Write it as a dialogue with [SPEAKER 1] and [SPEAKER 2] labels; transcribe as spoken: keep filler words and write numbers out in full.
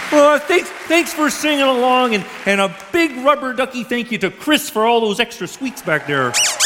[SPEAKER 1] Uh, thanks, thanks for singing along, and, and a big rubber ducky thank you to Chris for all those extra squeaks back there.